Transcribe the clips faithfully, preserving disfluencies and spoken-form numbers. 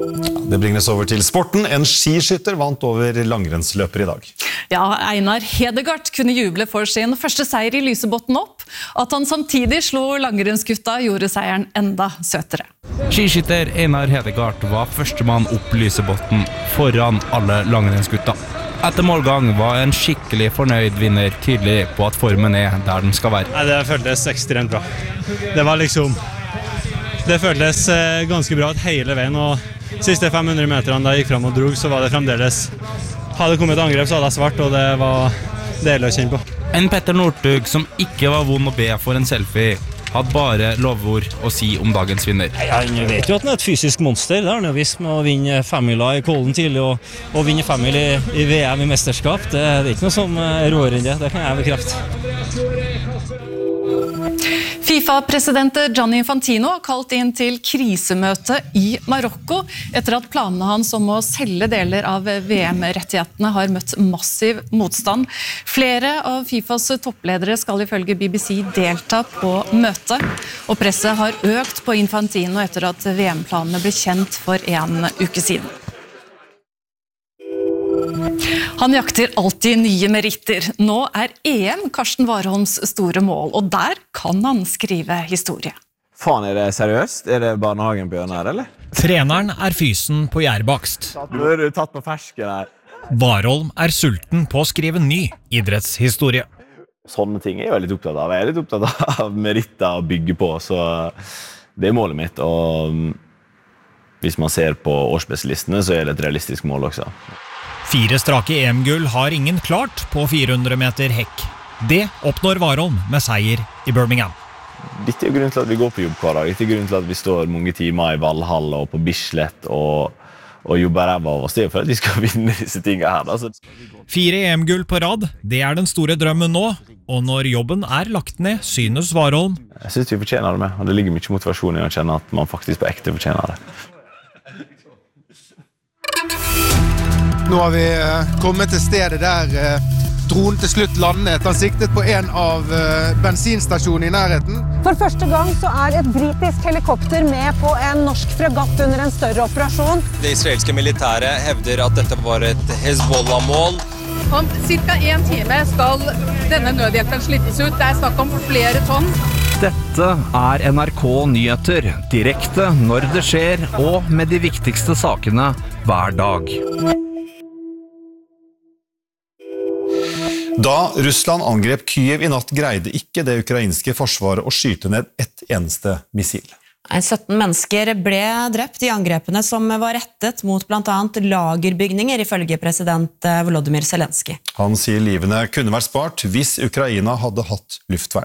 Det bringes over til sporten. En skiskytter vant over langrennsløper i dag. Ja, Einar Hedegaard kunne juble for sin første seier i Lysebotn opp. At han samtidig slo langrennsgutta gjorde seieren enda søtere. Skiskytter Einar Hedegaard var førstemann opp Lysebotn foran alle langrennsgutta. Etter målgang var en skikkelig fornøyd vinner tydelig på at formen er der den skal være. Nei, det føltes ekstremt bra. Det var liksom... Det føltes ganske bra hele veien, og siste fem hundre meterne da jeg gikk frem og drog, så var det fremdeles... Hadde kommet et angrep, så hadde jeg svart, og det var deilig å kjenne på. En Petter Northug som ikke var vond å be for en selfie, hadde bare lovord å si om dagens vinner. Ja, jeg vet jo at han er et fysisk monster. Det har han jo vist med å vinne femmila i Kollen tidlig, og, og vinne femmil i, i V M i mesterskap. Det, det er ikke noe som rår enn det, det kan jeg bekrefte. FIFA-president Gianni Infantino har kalt inn til krisemøte i Marokko etter at planene hans om å selge deler av V M-rettighetene har møtt massiv motstand. Flere av FIFAs toppledere skal ifølge B B C delta på møtet, og presset har økt på Infantino etter at V M-planene ble kjent for en uke siden. Han jakter alltid nye meritter. Nå er E M Karsten Warholms store mål, og der kan han skrive historie. Faen, er det seriøst? Er det barnehagen på hjørnet her, eller? Treneren er fysen på gjærbakst. Nå er du tatt på fersken her. Warholm er sulten på å skrive ny idrettshistorie. Sånne ting er jeg litt opptatt av. Jeg er litt opptatt av meritter å bygge på, så det er målet mitt. Og hvis man ser på årsbestlistene, så er det et realistisk mål også. Fire strake E M-gull har ingen klart på fire hundre meter hekk. Det oppnår Warholm med seier i Birmingham. Dette er grunnen til at vi går på jobb hver dag. Dette er grunnen til at vi står mange timer i Valhall og på Bislett og, og jobber ræva av oss. Det er for at vi skal vinne disse tingene her. Altså. Fire E M-gull på rad, det er den store drømmen nå. Og når jobben er lagt ned, synes Warholm. Jeg synes vi fortjener det med, og det ligger mye motivasjon i å kjenne at man faktisk på ekte fortjener det. Nå har vi kommet til stedet der dronen til slutt landet. Han siktet på en av bensinstasjonene i nærheten. For første gang så er et britisk helikopter med på en norsk fregatt under en større operasjon. Det israelske militæret hevder at dette var et Hezbollah-mål. Om cirka en time skal denne nødhjelpen slittes ut. Det er snakk om flere tonn. Dette er N R K Nyheter, direkte når det skjer, og med de viktigste sakene hver dag. Da Russland angrep Kyiv i natt greide ikke det ukrainske forsvaret å skyte ned ett eneste missil. sytten mennesker ble drept i angrepene som var rettet mot blant annet lagerbygninger, ifølge president Volodymyr Zelensky. Han sier livene kunne vært spart hvis Ukraina hadde hatt luftvern.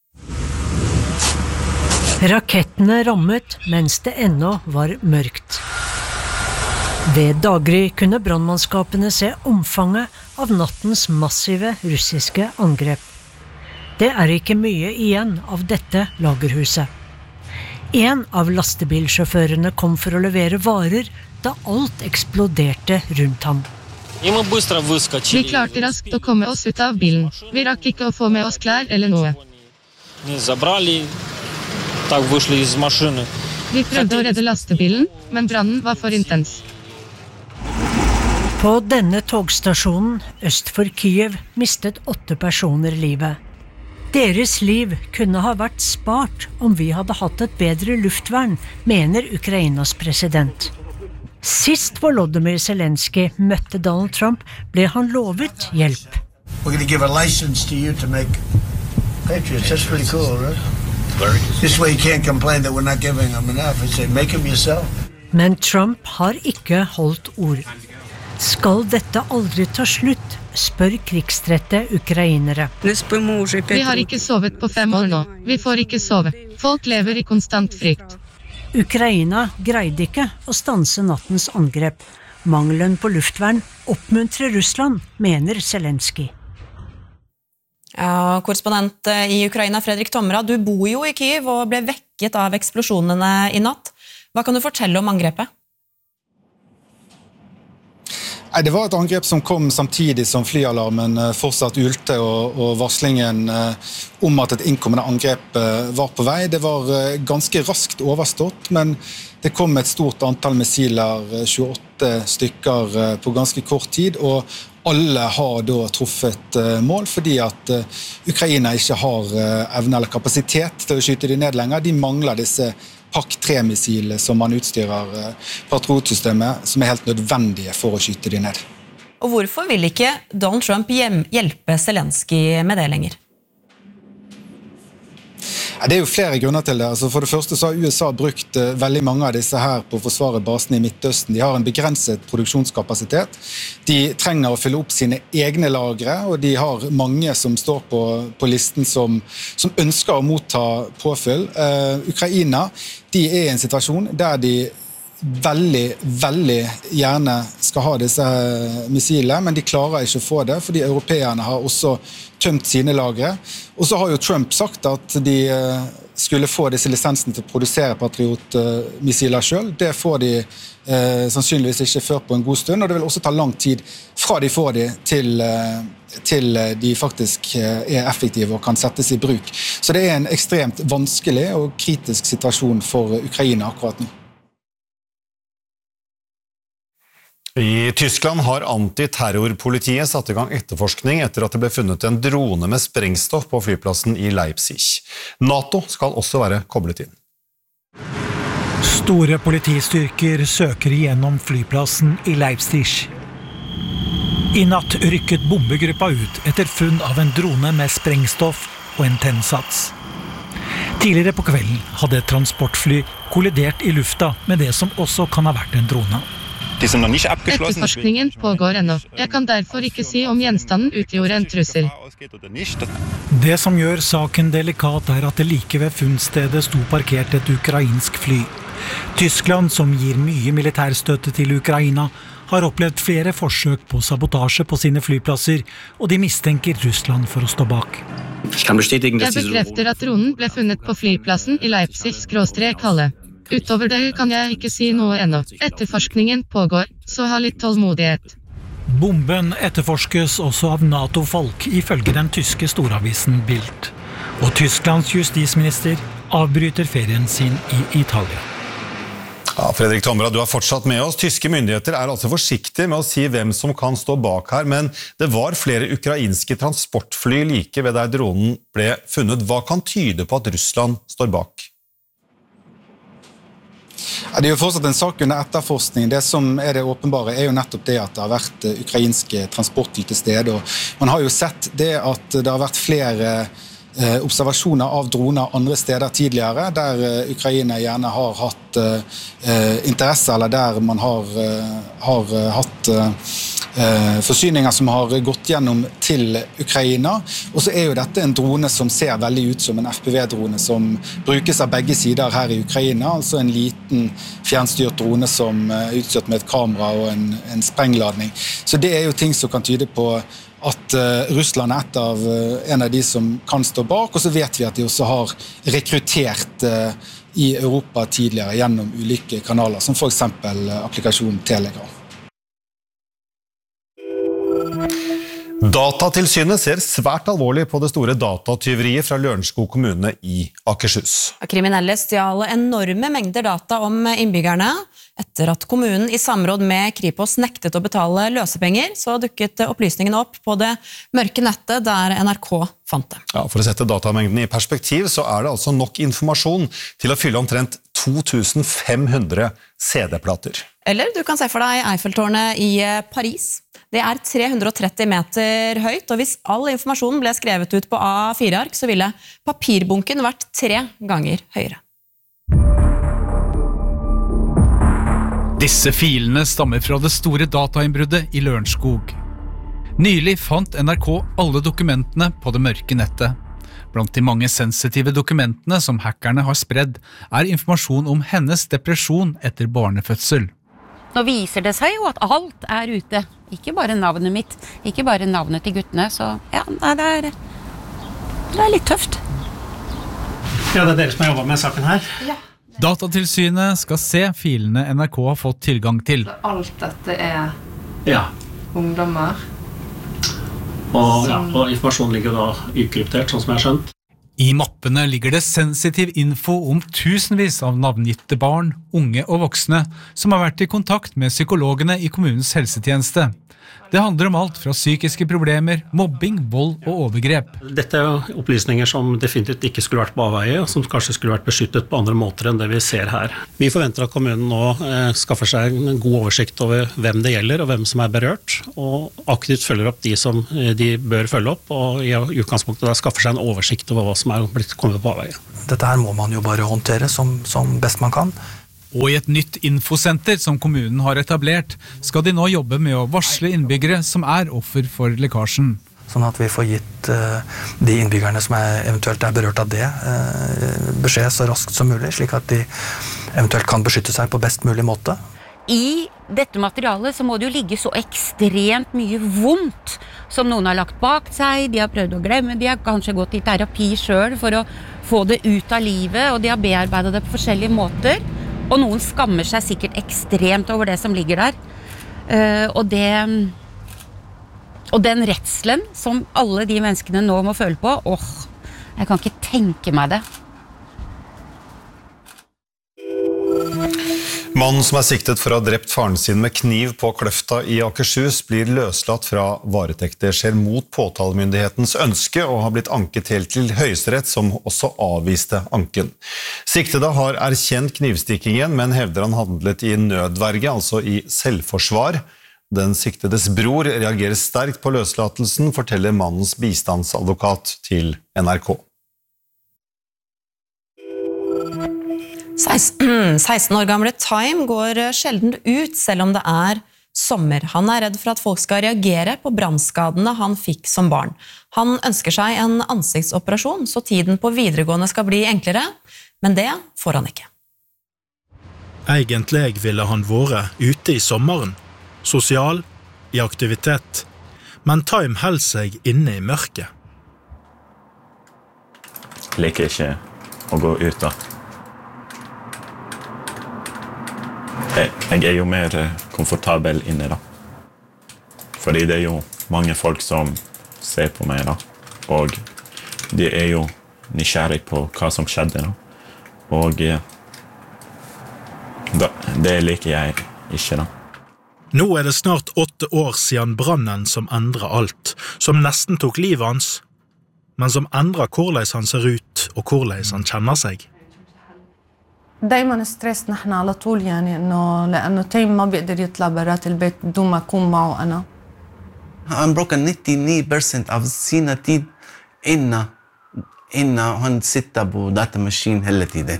Rakettene rammet mens det ennå var mørkt. Ved daggry kunne brannmannskapene se omfanget av nattens massive russiske angrep. Det er ikke mye igjen av dette lagerhuset. En av lastebilsjåførene kom for å levere varer da alt eksploderte rundt ham. Vi klarte raskt å komme oss ut av bilen. Vi rakk ikke å få med oss klær eller noe. Vi prøvde å redde lastebilen, men brannen var for intens. På denne togstasjonen øst for Kyiv mistet åtte personer livet. Deres liv kunne ha vært spart om vi hadde hatt et bedre luftvern, mener Ukrainas president. Sist Volodymyr Zelensky møtte Donald Trump, ble han lovet hjelp. We're going to give a license to you to make Patriots. That's pretty cool, right? This way you can't complain that we're not giving them enough. I say, make them yourself. Men Trump har ikke holdt ord. Skal dette aldri ta slutt, spør krigstrette ukrainere. Vi har ikke sovet på fem år nå. Vi får ikke sove. Folk lever i konstant frykt. Ukraina greide ikke å stanse nattens angrep. Mangelen på luftvern oppmuntrer Russland, mener Zelensky. Ja, korrespondent i Ukraina, Fredrik Tomra, du bor jo i Kyiv og ble vekket av eksplosjonene i natt. Hva kan du fortelle om angrepet? Det var et angrep som kom samtidig som flyalarmen fortsatt ulte, og, og varslingen om at et innkommende angrep var på vei. Det var ganske raskt overstått, men det kom et stort antall missiler, tjueåtte stykker på ganske kort tid, og alle har da truffet mål, fordi at Ukraina ikke har evne eller kapasitet til å skyte de ned lenger. De mangler disse Pak tre-missilene som man utstyrer patriotsystemet, som er helt nødvendige for å skyte de ned. Og hvorfor vil ikke Donald Trump hjelpe Zelensky med det lenger? Det er jo flere grunner til det. Altså for det første så har U S A brukt veldig mange av disse her på å forsvare basen i Midtøsten. De har en begrenset produksjonskapasitet. De trenger å fylle opp sine egne lagre, og de har mange som står på, på listen som, som ønsker å motta påfyll. Uh, Ukraina, de er i en situasjon der de veldig, veldig gjerne skal ha disse missilene, men de klarer ikke å få det, fordi europeerne har også tømt sine lagre. Og så har jo Trump sagt at de skulle få disse lisensene til å produsere patriotmissiler selv. Det får de eh, sannsynligvis ikke før på en god stund, og det vil også ta lang tid fra de får de til, til de faktisk er effektive og kan settes i bruk. Så det er en ekstremt vanskelig og kritisk situasjon for Ukraina akkurat nå. I Tyskland har antiterrorpolitiet satt i gang etterforskning etter at det ble funnet en drone med sprengstoff på flyplassen i Leipzig. NATO skal også være koblet inn. Store politistyrker søker igjennom flyplassen i Leipzig. I natt rykket bombegruppa ut etter funn av en drone med sprengstoff og en tennsats. Tidligere på kvelden hadde et transportfly kollidert i lufta med det som også kan ha vært en drone. Etterforskningen pågår ennå. Jeg kan derfor ikke si om gjenstanden utgjorde en trussel. Det som gjør saken delikat er at det like ved funnstedet sto parkert et ukrainsk fly. Tyskland, som gir mye militærstøtte til Ukraina, har opplevd flere forsøk på sabotasje på sine flyplasser, og de mistenker Russland for å stå bak. Jeg bekrefter at dronen ble funnet på flyplassen i Leipzig-Halle. Utover det kan jeg ikke si noe ennå. Etterforskningen pågår, så ha litt tålmodighet. Bomben etterforskes også av NATO-folk, ifølge den tyske storavisen Bild. Og Tysklands justisminister avbryter ferien sin i Italia. Ja, Fredrik Tomra, du er fortsatt med oss. Tyske myndigheter er altså forsiktige med å si hvem som kan stå bak her, men det var flere ukrainske transportfly like ved der dronen ble funnet. Hva kan tyde på at Russland står bak? Det er jo fortsatt en sak under etterforskning. Det som er det åpenbare er jo nettopp det at det har vært ukrainske transportfly til stede. Og man har jo sett det at det har vært flere eh, observasjoner av droner andre steder tidligere, der eh, Ukraina gjerne har hatt eh, interesse, eller der man har, eh, har eh, hatt eh, forsyninger som har gått gjennom til Ukraina. Og så er jo dette en drone som ser veldig ut som en F P V-drone som brukes av begge sider her i Ukraina, altså en liten fjernstyrt drone som er utstyrt med et kamera og en, en sprengladning. Så det er jo ting som kan tyde på at uh, Russland er et av, uh, en av de som kan stå bak, og så vet vi at de også har rekruttert uh, i Europa tidligere gjennom ulike kanaler, som for eksempel uh, applikasjonen Telegram. Datatilsynet ser svært alvorlig på det store datatyveriet fra Lørenskog kommune i Akershus. Kriminelle stjal enorme mengder data om innbyggerne. Etter at kommunen i samråd med Kripos nektet å betale løsepenger, så dukket opplysningene opp på det mørke nettet der N R K fant det. Ja, for å sette datamengden i perspektiv, så er det altså nok informasjon til å fylle omtrent to tusen fem hundre C D-plater. Eller du kan se for deg Eiffeltårnet i Paris. Det er tre hundre og tretti meter høyt, og hvis all informasjonen ble skrevet ut på A fire ark, så ville papirbunken vært tre ganger høyere. Disse filene stammer fra det store datainnbruddet i Lørenskog. Nylig fant N R K alle dokumentene på det mørke nettet. Blant de mange sensitive dokumentene som hackerne har spredd, er informasjon om hennes depresjon etter barnefødsel. Nå viser det seg jo at alt er ute, ikke bare navnet mitt, ikke bare navnet til guttene, så ja, det er, det er litt tøft. Ja, det er dere som har jobbet med saken her. Ja. Datatilsynet skal se filene N R K har fått tilgang til. Alt dette er Ja. ungdommer. Og, ja, og informasjonen ligger da ukryptert, sånn som jeg har skjønt. I mappene ligger det sensitiv info om tusenvis av navngitte barn, unge og voksne som har vært i kontakt med psykologene i kommunens helsetjeneste. Det handler om alt fra psykiske problemer, mobbing, vold og overgrep. Dette er jo opplysninger som definitivt ikke skulle vært på avveie, og som kanskje skulle vært beskyttet på andre måter enn det vi ser her. Vi forventer at kommunen nå eh, skaffer seg en god oversikt over hvem det gjelder og hvem som er berørt, og aktivt følger opp de som eh, de bør følge opp, og i utgangspunktet da skaffer seg en oversikt over hva som er blitt kommet på avveie. Dette her må man jo bare håndtere som, som best man kan. Og i et nytt infosenter som kommunen har etablert, skal de nå jobbe med å varsle innbyggere som er offer for lekkasjen. Sånn at vi får gitt uh, de innbyggerne som er, eventuelt er berørt av det, uh, beskjed så raskt som mulig, slik at de eventuelt kan beskytte seg på best mulig måte. I dette materialet så må det jo ligge så ekstremt mye vondt som noen har lagt bak seg, de har prøvd å glemme, de har kanskje gått i terapi selv for å få det ut av livet, og de har bearbeidet det på forskjellige måter. Og noen skammer seg sikkert ekstremt over det som ligger der. Uh, og det og den redselen som alle de menneskene nå må føle på, åh, jeg kan ikke tenke meg det. Mannen som er siktet for å ha drept faren sin med kniv på Kløfta i Akershus blir løslatt fra varetekt. Det skjer mot påtalemyndighetens ønske og har blitt anket helt til Høyesterett, som også avviste anken. Siktede har erkjent knivstikkingen, men hevder han handlet i nødverge, altså i selvforsvar. Den siktedes bror reagerer sterkt på løslatelsen, forteller mannens bistandsadvokat til N R K. seksten år gamle Time går sjelden ut selv om det er sommer. Han er redd for at folk skal reagere på brannskadene han fikk som barn. Han ønsker seg en ansiktsoperasjon så tiden på videregående skal bli enklere, men det får han ikke. Egentlig ville han vært ute i sommeren, sosial, i aktivitet, men Time held seg inne i mørket. Jeg liker ikke å gå ut da. Jeg er jo mer komfortabel inne da. Fordi det er jo mange folk som ser på meg da. Og de er jo nysgjerrig på hva som skjedde da. Og da, det liker jeg ikke da. Nå er det snart åtte år siden brannen som endret alt, som nesten tok livet hans, men som endret hvordan han ser ut og hvordan han kjenner seg. دايما ستريس نحن على طول يعني انه لانه تيم ما بيقدر يطلع برات البيت بدون ما اكون معه انا. Han brukar nittionio procent av sina tid inne inne han sitter på datamaskin hela tiden.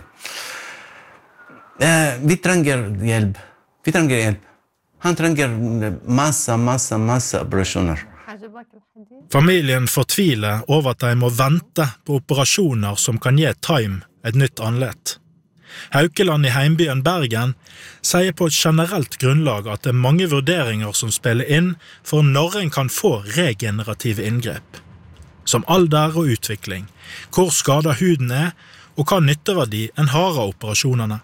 Eh, vi trenger hjelp. Vi trenger hjelp. Han trenger massa massa massa operasjoner. Familien fortviler over at de må vente på operasjoner som kan gi Time et nytt anlett. Haukeland i heimbyen Bergen sier på et generelt grunnlag at det er mange vurderinger som spiller inn for når en kan få regenerative inngrep. Som alder og utvikling, hvor skadet huden er, og hva nytteverdi en har av operasjonene.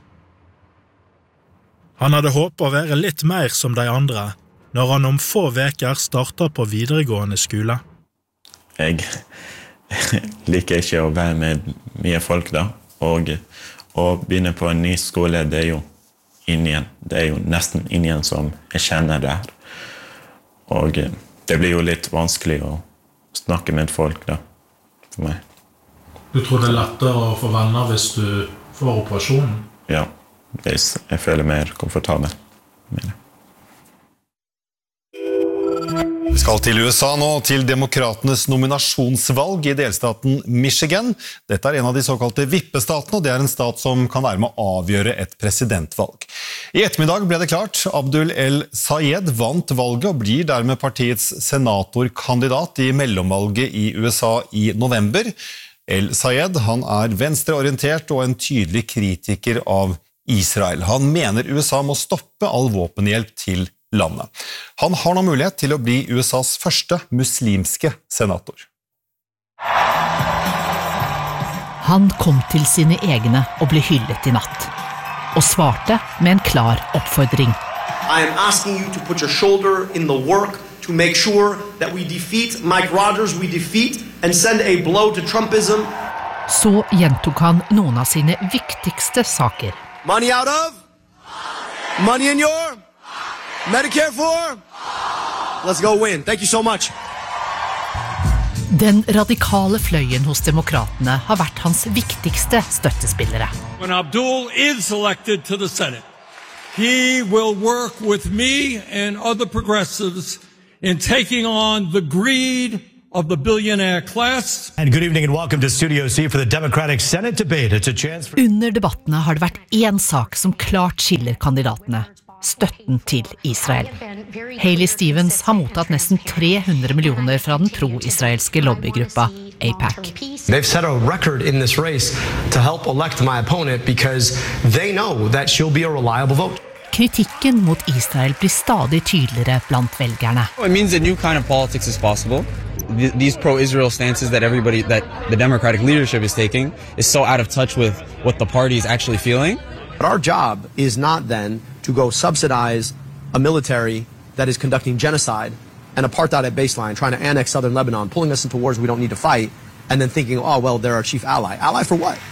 Han hadde håpet å være litt mer som de andre, når han om få veker starter på videregående skole. Jeg liker ikke å være med mye folk da, og å begynne på en ny skole, det er jo inn igjen. Det er jo nesten inn igjen som jeg kjenner der. Og det blir jo litt vanskelig å snakke med folk da, for meg. Du tror det er lettere å få venner hvis du får operasjonen? Ja, jeg føler mer komfortabel med det. Vi skal til U S A nå, til demokratenes nominasjonsvalg i delstaten Michigan. Dette er en av de såkalte vippestatene, og det er en stat som kan være med å avgjøre et presidentvalg. I ettermiddag ble det klart. Abdul El Sayed vant valget og blir dermed partiets senatorkandidat i mellomvalget i U S A i november. El Sayed, han er venstreorientert og en tydelig kritiker av Israel. Han mener U S A må stoppe all våpenhjelp til landet. Han har nå mulighet til å bli U S A's første muslimske senator. Han kom til sine egne og ble hyllet i natt, og svarte med en klar oppfordring. I am asking you to put your shoulder in the work to make sure that we defeat Mike Rogers, we defeat and send a blow to Trumpism. Så gjentok han noen av sine viktigste saker. Money out of? Money in your? Medicare for? Let's go win. Thank you so much. Den radikale fløyen hos demokratene har vært hans viktigste støttespillere. When Abdul is elected to the Senate, he will work with me and other progressives in taking on the greed of the billionaire class. And good evening and welcome to Studio C for the Democratic Senate debate. It's a chance for... Under debattene har det vært én sak som klart skiller kandidatene. Støtten til Israel. Hailey Stevens har mottatt nesten tre hundre millioner fra den pro-israelske lobbygruppa A PAC. They've set a record in this race to help elect my opponent because they know that she'll be a reliable vote. Kritikken mot Israel blir stadig tydeligere blant velgerne. It means a new kind of politics is possible. These pro-Israel stances that everybody, that the Democratic leadership is taking is so out of touch with what the party is actually feeling. But our job is not then to go subsidize a military that is conducting genocide and apartheid at baseline, trying to annex southern Lebanon, pulling us into wars we don't need to fight, and then thinking, oh, well, they're our chief ally. Ally for what?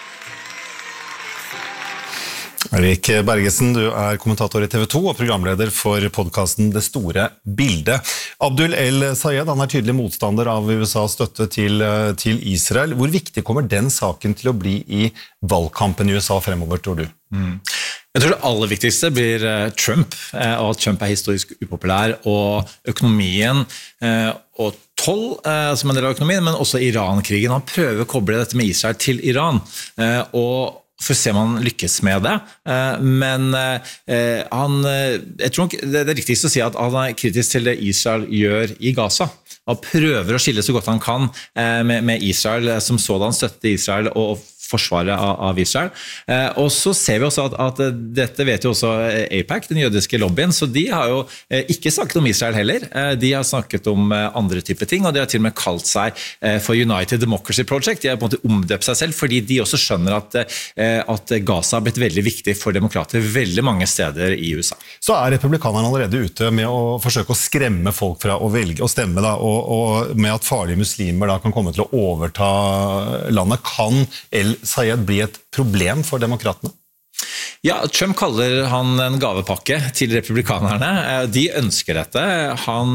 Erik Bergesen, du er kommentator i T V to og programleder for podcasten Det Store Bildet. Abdul El-Sayed, han er tydelig motstander av U S A's støtte til, til Israel. Hvor viktig kommer den saken til å bli i valgkampen i U S A fremover, tror du? Mm. Jeg tror det aller viktigste blir Trump, og at Trump er historisk upopulær, og økonomien og toll som en del av økonomien, men også Iran-krigen. Han prøver å koble dette med Israel til Iran, og for å se om han lykkes med det, men han, jeg tror nok det er riktigst å si at han er kritisk til det Israel gjør i Gaza. Han prøver å skille så godt han kan med Israel, som sådan støtte Israel og forsvaret av Israel. Og så ser vi også at, at dette vet jo også A PAC, den jødiske lobbyen, så de har jo ikke snakket om Israel heller. De har snakket om andre typer ting, og de har til og med kalt seg for United Democracy Project. De har på en måte omdøpt seg selv, fordi de også skjønner at, at Gaza har blitt veldig viktig for demokrater veldig mange steder i U S A. Så er republikanerne allerede ute med å forsøke å skremme folk fra å velge og stemme, da, og, og med at farlige muslimer da kan komme til å overta landet. Kan El-Sayed bli et problem for demokratene? Ja, Trump kaller han en gavepakke til republikanerne. De ønsker dette. Han,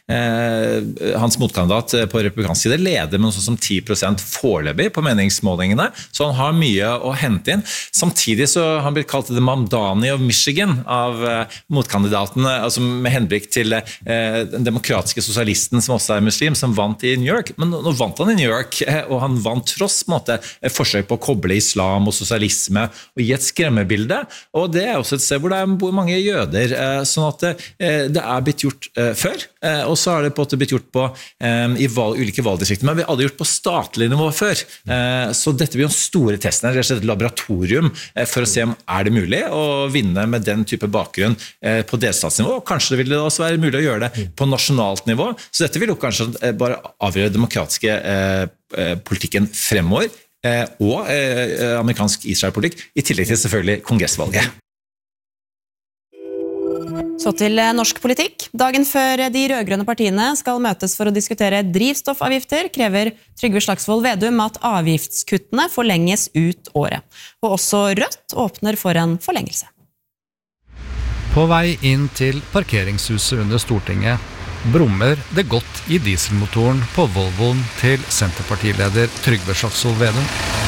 eh, hans motkandidat på republikansk side leder med noe som ti prosent foreløpig på meningsmålingene, så han har mye å hente inn. Samtidig så har han blitt kalt The Mamdani of Michigan av eh, motkandidatene, altså med henblikk til eh, den demokratiske sosialisten som også er muslim, som vant i New York. Men nå vant han i New York, eh, og han vant tross på en måte, forsøk på å koble islam og sosialisme og gi et skremmebilde. Og det er også et sted hvor det er mange jøder, sånn at det er blitt gjort før, og så har det på en måte blitt gjort på, i valg, ulike valgdistrikter, men vi hadde gjort på statlig nivå før. Så dette blir jo store testen, det er et laboratorium for å se om er det mulig å vinne med den type bakgrunn på delstatsnivå, og kanskje det vil det også være mulig å gjøre det på nasjonalt nivå, så dette vil jo kanskje bare avgjøre demokratiske politikken fremover, og amerikansk Israel-politikk, i tillegg til selvfølgelig kongressvalget. Så til norsk politikk. Dagen før de rødgrønne partiene skal møtes for å diskutere drivstoffavgifter, krever Trygve Slagsvold Vedum at avgiftskuttene forlenges ut året. Og også Rødt åpner for en forlengelse. På vei inn til parkeringshuset under Stortinget brummer det godt i dieselmotoren på Volvoen til Senterpartileder Trygve Slagsvold Vedum.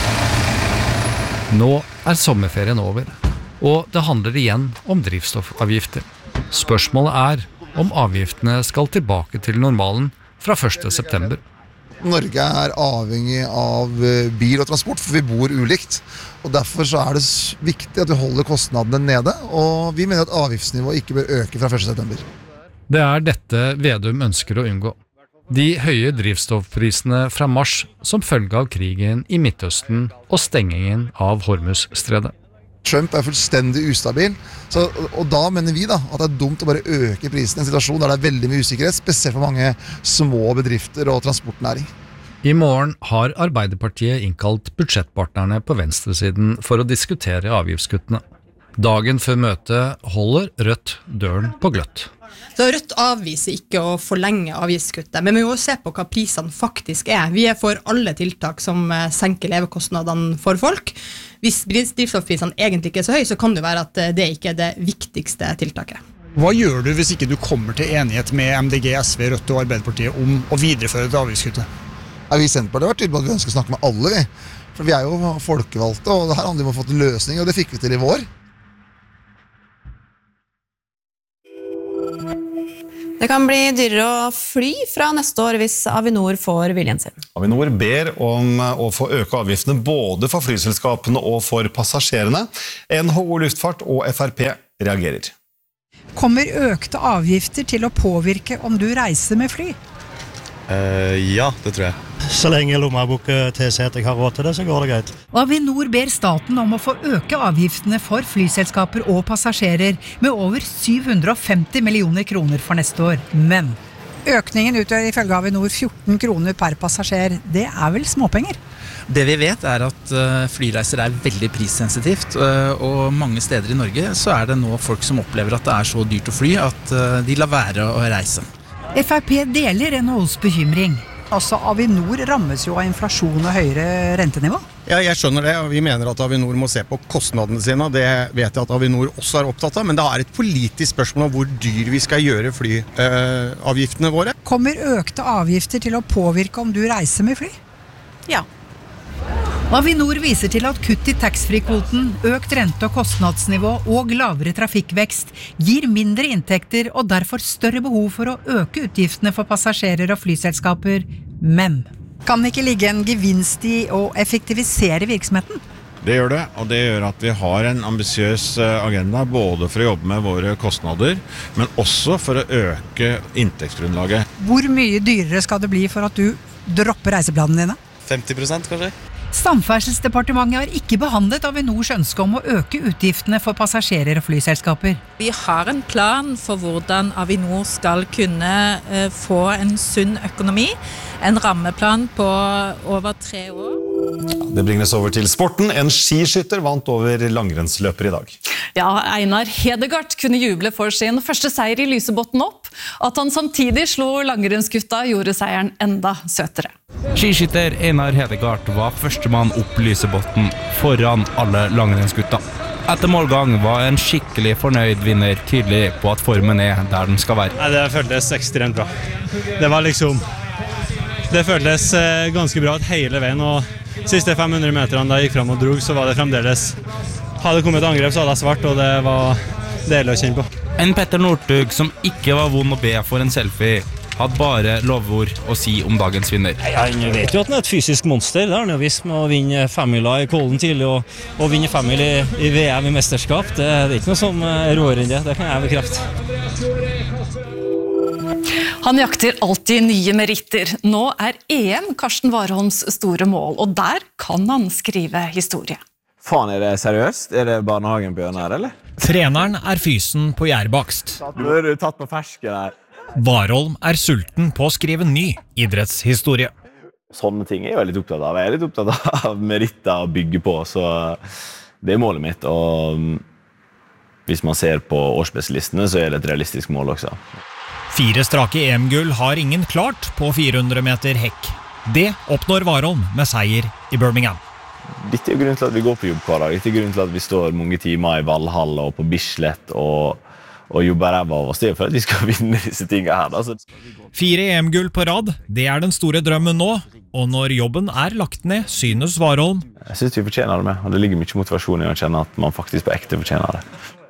Nå er sommerferien over, og det handler igjen om drivstoffavgifter. Spørsmålet er om avgiftene skal tilbake til normalen fra første september. Norge er avhengig av bil og transport, for vi bor ulikt. Og derfor så er det viktig at vi holder kostnadene nede, og vi mener at avgiftsnivået ikke bør øke fra første september. Det er dette Vedum ønsker å unngå. De høye drivstoffprisene fra mars som følge av krigen i Midtøsten og stengingen av Hormuzstredet. Trump er fullstendig ustabil, så, og da mener vi da at det er dumt å bare øke prisen i en situasjon der det er veldig mye usikkerhet, spesielt for mange små bedrifter og transportnæring. I morgen har Arbeiderpartiet innkalt budsjettpartnerne på venstresiden for å diskutere avgiftskuttene. Dagen før møtet holder Rødt døren på gløtt. Så Rødt avviser ikke å forlenge avgiftskuttet, men vi må jo se på hva prisene faktisk er. Vi er for alle tiltak som senker levekostnadene for folk. Hvis drivstoffprisene egentlig ikke er så høy, så kan det være at det ikke er det viktigste tiltaket. Hva gjør du hvis ikke du kommer til enighet med M D G, S V, Rødt og Arbeiderpartiet om å videreføre det avgiftskuttet? Ja, vi i Senterpartiet har vært tydelig på at vi ønsker å snakke med alle, vi. For vi er jo folkevalgte, og det her handler om å få til løsning, og det fikk vi til i vår. Det kan bli dyrere å fly fra neste år hvis Avinor får viljen sin. Avinor ber om å få øke avgiftene både for flyselskapene og for passasjerene. N H O Luftfart og F R P reagerer. Kommer økte avgifter til å påvirke om du reiser med fly? Uh, ja, det tror jeg. Så lenge lommeboka tilsier at jeg har råd til det, så går det greit. Avinor ber staten om å få øke avgiftene for flyselskaper og passasjerer med over syv hundre og femti millioner kroner for neste år. Men økningen utgjør ifølge Avinor fjorten kroner per passasjer. Det er vel småpenger? Det vi vet er at flyreiser er veldig prissensitivt, og mange steder i Norge så er det nå folk som opplever at det er så dyrt å fly at de lar være å reise. F R P deler N H O's bekymring. Altså, Avinor rammes jo av inflasjon og høyere rentenivå. Ja, jeg skjønner det, og vi mener at Avinor må se på kostnadene sine, og det vet jeg at Avinor også er opptatt av, men det er et politisk spørsmål om hvor dyr vi skal gjøre flyavgiftene våre. Kommer økte avgifter til å påvirke om du reiser med fly? Ja. Avinor viser til at kutt i taxfree-kvoten, økt rente- og kostnadsnivå og lavere trafikkvekst gir mindre inntekter og derfor større behov for å øke utgiftene for passasjerer og flyselskaper. Men kan det ikke ligge en gevinst i å effektivisere virksomheten? Det gjør det, og det gjør at vi har en ambisiøs agenda både for å jobbe med våre kostnader, men også for å øke inntektsgrunnlaget. Hvor mye dyrere skal det bli for at du dropper reiseplanene dine? femti prosent kanskje? Samferdselsdepartementet har ikke behandlet Avinors ønske om å øke utgiftene for passasjerer og flyselskaper. Vi har en plan for hvordan Avinor skal kunne uh, få en sunn økonomi. En rammeplan på over tre år. Det bringes over til sporten. En skiskytter vant over langrennsløper i dag. Ja, Einar Hedegaard kunne juble for sin første seier i Lysebotn opp. At han samtidig slo langrennsgutta gjorde seieren enda søtere. Skiskytter Einar Hedegaard var førstemann opp Lysebotn foran alle langrennsgutta. Etter målgang var en skikkelig fornøyd vinner tydelig på at formen er der den skal være. Nei, det føltes ekstremt bra. Det var liksom... Det føltes ganske bra hele veien, og siste fem hundre meterne da jeg gikk frem og drog, så var det fremdeles... Hadde det kommet et angrep, så hadde jeg svart, og det var deilig å kjenne på. En Petter Northug som ikke var vond å be for en selfie, hadde bare lovord å si om dagens vinner. Jeg vet jo at han er et fysisk monster, det har han jo visst med å vinne femmila i Kollen tidlig, og, og vinne femmil i, i V M i mesterskap. Det, det er ikke noe som rår enn det, det kan jeg bekrefte. Han jakter alltid nye meritter. Nå er E M Karsten Warholms store mål, og der kan han skrive historie. Faen, er det seriøst? Er det barnehagen på hjørnet her, eller? Treneren er fysen på gjærbakst. Nå er du tatt på fersken her. Warholm er sulten på å skrive ny idrettshistorie. Sånne ting er jeg veldig opptatt av. Jeg er litt opptatt av meritter å bygge på, så det er målet mitt. Og hvis man ser på årsbestlistene, så er det et realistisk mål også. Fire strake E M-gull har ingen klart på fire hundre meter hekk. Det oppnår Warholm med seier i Birmingham. Dette er grunnen til at vi går på jobb hver dag. Dette er grunnen til at vi står mange timer i Valhall og på Bislett og, og jobber ræva av oss. Det er for at vi skal vinne disse tingene her. Altså. Fire E M-gull på rad, det er den store drømmen nå. Og når jobben er lagt ned, synes Warholm. Jeg synes vi fortjener det med, og det ligger mye motivasjon i å kjenne at man faktisk på ekte fortjener det.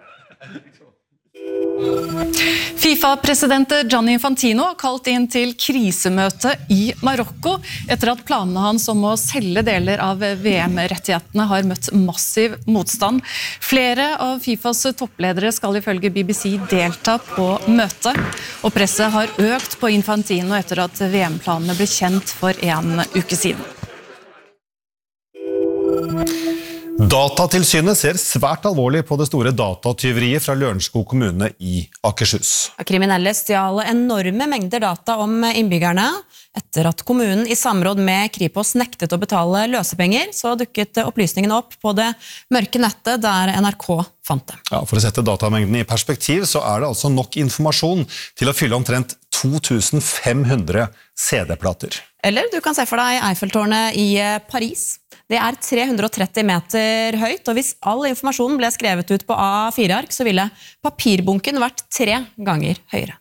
FIFA-president Gianni Infantino har kalt inn til krisemøte i Marokko etter at planene hans om å selge deler av V M-rettighetene har møtt massiv motstand. Flere av FIFAs toppledere skal ifølge B B C delta på møtet, og presset har økt på Infantino etter at V M-planene ble kjent for en uke siden. Datatilsynet ser svært alvorlig på det store datatyveriet fra Lørenskog kommune i Akershus. Kriminelle stjal enorme mengder data om innbyggerne. Etter at kommunen i samråd med Kripos nektet å betale løsepenger, så dukket opplysningene opp på det mørke nettet der N R K fant det. Ja, for å sette datamengden i perspektiv, så er det altså nok informasjon til å fylle omtrent to tusen fem hundre C D-plater. Eller du kan se for deg Eiffeltårnet i Paris. Det er tre hundre og tretti meter høyt, og hvis all informasjonen ble skrevet ut på A fire ark, så ville papirbunken vært tre ganger høyere.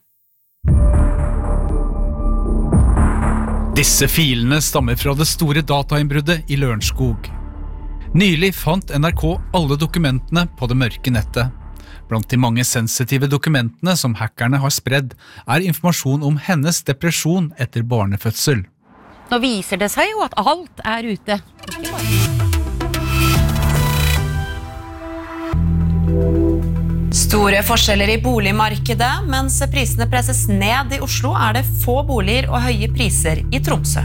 Disse filene stammer fra det store datainnbruddet i Lørenskog. Nylig fant N R K alle dokumentene på det mørke nettet. Blant de mange sensitive dokumentene som hackerne har spredd, er informasjon om hennes depresjon etter barnefødsel. Nå viser det seg jo at alt er ute. Store forskjeller i boligmarkedet, mens prisene presses ned i Oslo, er det få boliger og høye priser i Tromsø.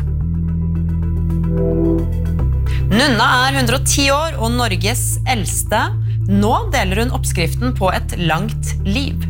Nunna er hundre og ti år og Norges eldste. Nå deler hun oppskriften på et langt liv.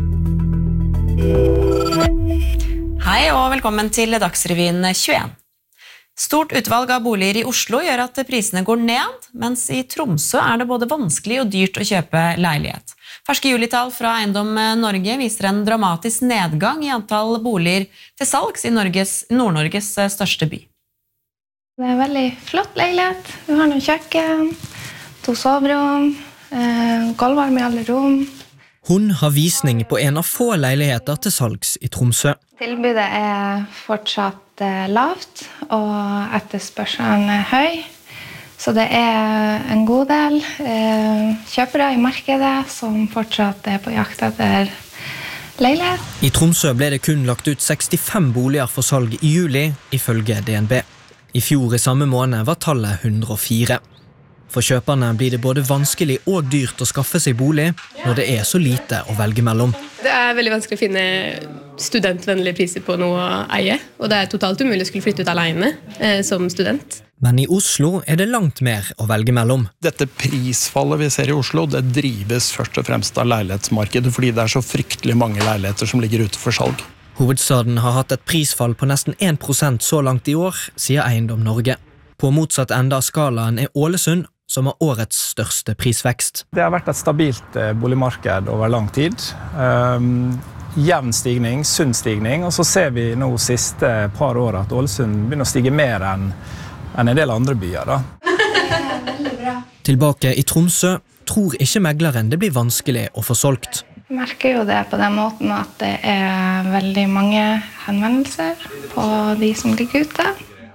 Hei og velkommen til Dagsrevyen tjueen. Stort utvalg av boliger i Oslo gjør at prisene går ned, mens i Tromsø er det både vanskelig og dyrt å kjøpe leilighet. Ferske julitall fra Eiendom Norge viser en dramatisk nedgang i antall boliger til salgs i Norges, Nord-Norges største by. Det er en veldig flott leilighet. Vi har noen kjøkken, to soverom, eh, gulvvarme i alle rom. Hun har visning på en av få leiligheter til salgs i Tromsø. Tilbudet er fortsatt eh, lavt, og etterspørselen er høy. Så det er en god del eh, kjøpere i markedet som fortsatt er på jakt etter leilighet. I Tromsø ble det kun lagt ut sekstifem boliger for salg i juli, ifølge D N B. I fjor i samme måned var tallet hundre og fire. For kjøperne blir det både vanskelig og dyrt å skaffe seg bolig når det er så lite å velge mellom. Det er veldig vanskelig å finne studentvennlige priser på noe å eie, og det er totalt umulig å skulle flytte ut alene eh, som student. Men i Oslo er det langt mer å velge mellom. Dette prisfallet vi ser i Oslo, det drives først og fremst av leilighetsmarkedet, fordi det er så fryktelig mange leiligheter som ligger ute for salg. Hovedstaden har hatt et prisfall på nesten en prosent så langt i år, sier Eiendom Norge. På motsatt ende av skalaen er Ålesund, som har årets største prisvekst. Det har vært et stabilt boligmarked over lang tid. Um, jevn stigning, sunn stigning, og så ser vi nå siste par år at Ålesund begynner å stige mer enn, enn en del andre byer. Da. Tilbake i Tromsø tror ikke megleren det blir vanskelig å få solgt. Jeg merker jo det på den måten at det er veldig mange henvendelser på de som ligger ute.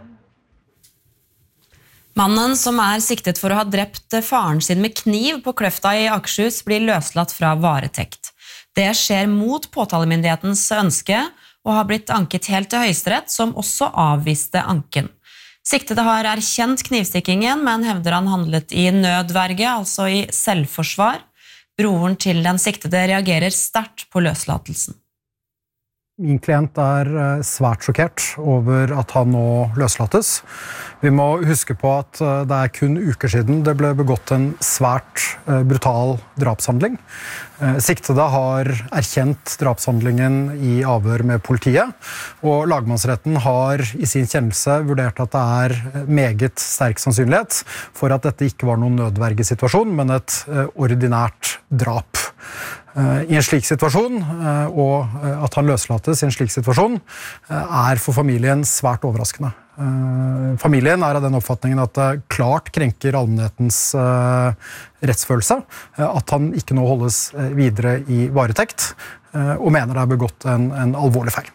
Mannen som er siktet for å ha drept faren sin med kniv på Kløfta i Akershus blir løslatt fra varetekt. Det skjer mot påtalemyndighetens ønske og har blitt anket helt til Høyesterett, som også avviste anken. Siktede har erkjent knivstikkingen, men hevder han handlet i nødverge, altså i selvforsvar. Broren til den siktede reagerer sterkt på løslatelsen. Min klient er svært sjokkert over at han nå løslates. Vi må huske på at det er kun uker siden det ble begått en svært brutal drapshandling. Siktede har erkjent drapshandlingen i avhør med politiet, og lagmannsretten har i sin kjennelse vurdert at det er meget sterk sannsynlighet for at dette ikke var noen nødvergesituasjon, men et ordinært drap. I en slik situasjon, og at han løslates i en slik situasjon, er for familien svært overraskende. Familien er av den oppfatningen at det klart krenker allmennhetens rettsfølelse, at han ikke nå holdes videre i varetekt, og mener det er begått en, en alvorlig feil.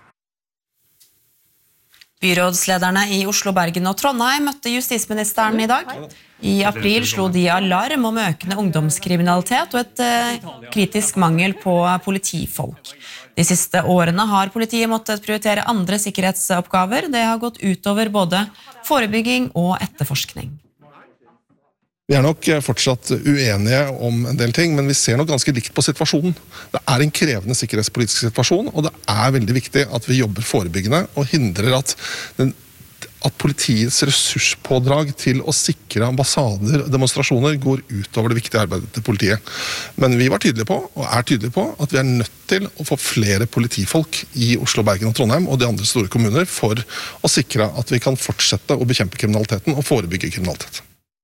Byrådslederne i Oslo, Bergen og Trondheim møtte justisministeren i dag. I april slo de alarm om økende ungdomskriminalitet og et eh, kritisk mangel på politifolk. De siste årene har politiet måttet prioritere andre sikkerhetsoppgaver. Det har gått utover både forebygging og etterforskning. Vi er nok fortsatt uenige om en del ting, men vi ser nok ganske likt på situasjonen. Det er en krevende sikkerhetspolitisk situasjon, og det er veldig viktig at vi jobber forebyggende og hindrer at den at politiets ressurspådrag til å sikre ambassader og demonstrasjoner går utover det viktige arbeidet til politiet. Men vi var tydelige på, og er tydelige på, at vi er nødt til å få flere politifolk i Oslo, Bergen og Trondheim og de andre store kommuner for å sikre at vi kan fortsette å bekjempe kriminaliteten og forebygge kriminalitet.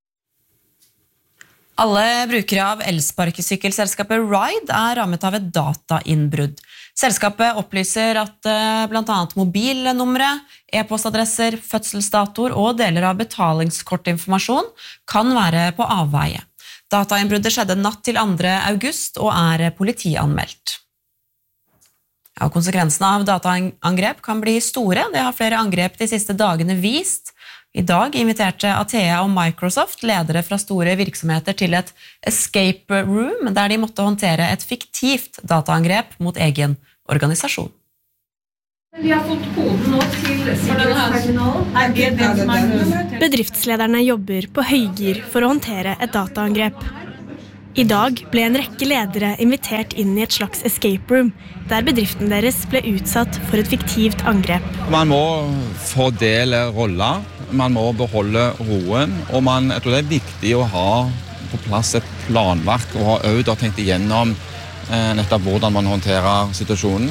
Alle brukere av elsparkesykkelselskapet Ride er rammet av et datainnbrudd. Selskapet opplyser at blant annet mobilnumre, e-postadresser, fødselsdatoer og deler av betalingskortinformasjon kan være på avveie. Datainnbruddet skjedde natt til andre august og er politianmeldt. Ja, konsekvensene av dataangrep kan bli store. Det har flere angrep de siste dagene vist. I dag inviterte Atea og Microsoft ledere fra store virksomheter til et escape room, der de måtte håndtere et fiktivt dataangrep mot egen organisasjon. Vi har fått koden nå til sikkerhetsterminalen. Bedriftslederne jobber på høygir for å håndtere et dataangrep. I dag ble en rekke ledere invitert inn i et slags escape room, der bedriften deres ble utsatt for et fiktivt angrep. Man må fordele roller, man må beholde roen, og man, jeg tror det er viktig å ha på plass et planverk og ha øvd og tenkt igjennom eh, nettopp hvordan man håndterer situasjonen.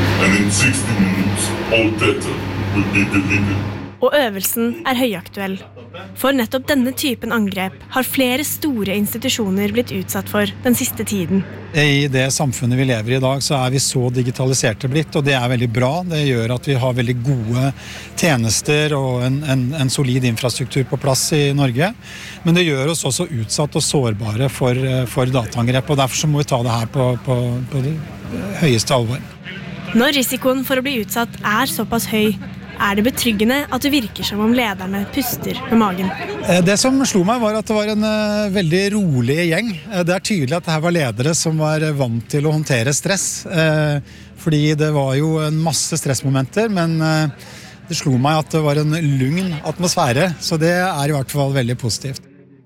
Og øvelsen er høyaktuell. For nettopp denne typen angrep har flere store institusjoner blitt utsatt for den siste tiden. I det samfunnet vi lever i i dag så er vi så digitaliserte blitt, og det er veldig bra. Det gjør at vi har veldig gode tjenester og en, en, en solid infrastruktur på plass i Norge. Men det gjør oss også utsatt og sårbare for, for dataangrep, og derfor så må vi ta det her på, på, på det høyeste alvor. Når risikoen for å bli utsatt er såpass høy, er det betryggende at det virker som om lederne puster med magen. Det som slo meg var at det var en uh, veldig rolig gjeng. Det er tydelig at dette var ledere som var vant til å håndtere stress, uh, fordi det var jo en masse stressmomenter, men uh, det slo meg at det var en lugn atmosfære, så det er i hvert fall veldig positivt.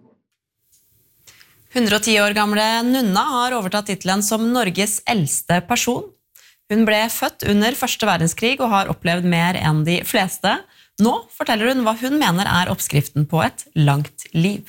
hundre og ti år gamle Nunna har overtatt titelen som Norges eldste person. Hun ble født under første verdenskrig og har opplevd mer enn de fleste. Nå forteller hun hva hun mener er oppskriften på et langt liv.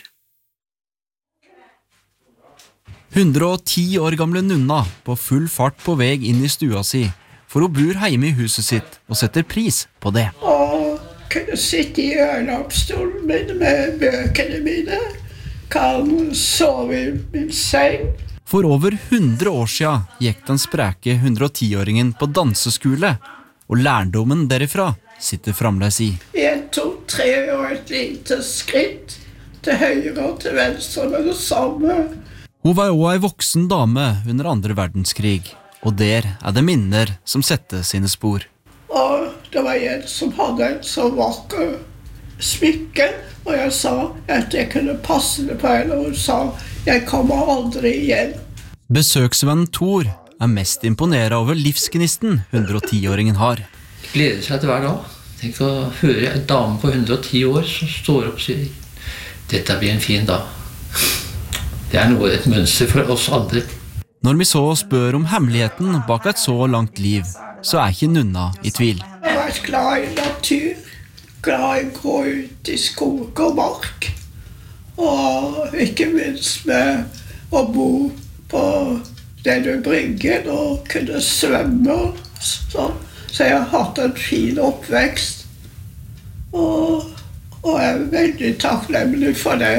hundre og ti år gamle Nunna på full fart på vei inn i stua si, for hun bor hjemme i huset sitt og setter pris på det. Og kunne sitte i ørnapsstolen min med bøkene mine, kan sove i min seng. For over hundre år siden gikk den spreke hundre og ti-åringen på danseskole, og lærdommen derifra sitter fremdeles i. En, to, tre og et lite skritt til høyre og til venstre med det samme. Hun var også en voksen dame under andre verdenskrig, og der er det minner som setter sine spor. Og det var en som hadde en så vakker smykke, og jeg sa at jeg kunne passe det på henne, og hun sa jeg kommer aldri igjen. Besøksvennen Thor er mest imponeret over livsgnisten hundre og ti-åringen har. Gleder seg til hver dag. Tenk å høre en dame på hundre og ti år som står opp og sier dette blir en fin dag. Det er noe, et mønster for oss andre. Når vi så spør om hemmeligheten bak et så langt liv, så er ikke Nunna i tvil. Jeg har vært glad i natur, glad i å gå ut i skog og mark. Og ikke minst med å bo på denne bryggen og kunne svømme og sånn. Så jeg har hatt en fin oppvekst, og, og jeg er veldig takknemlig for det.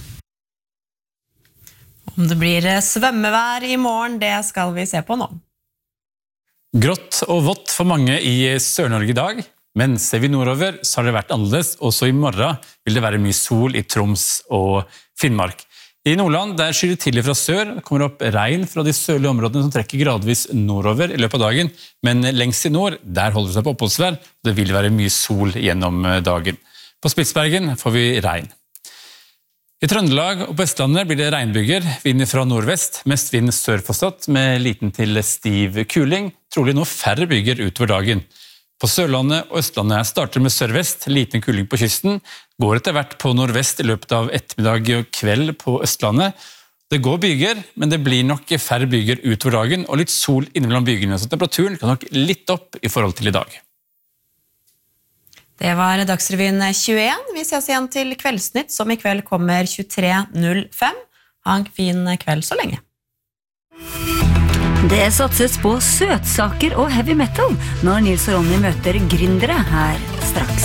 Om det blir svømmevær i morgen, det skal vi se på nå. Grått og vått for mange i Sør-Norge i dag, men ser vi nordover så har det vært annerledes. Også i morgen vil det være mye sol i Troms og Finnmark. I Nordland der skyr det til fra sør, det kommer opp regn fra de sørlige områdene som trekker gradvis nordover i løpet av dagen, men lengst i nord, der holder det seg på oppholdsvær, og det vil være mye sol gjennom dagen. På Spitsbergen får vi regn. I Trøndelag og på Østlandet blir det regnbyger, vind fra nordvest, mest vind sørforstått med liten til stiv kuling, trolig nå færre byger utover dagen. På Sørlandet og Østlandet starter med sørvest, liten kuling på kysten, går etter hvert på nordvest i løpet av ettermiddag og kveld på Østlandet. Det går byger, men det blir nok færre byger utover dagen, og litt sol innimellom bygene, så temperaturen kan nok litt opp i forhold til i dag. Det var Dagsrevyen tjueen. Vi ses igjen til Kveldsnytt, som i kveld kommer tjuetre null fem. Ha en fin kveld så lenge. Det satses på søtsaker og heavy metal når Nils og Ronny møter gründere her straks.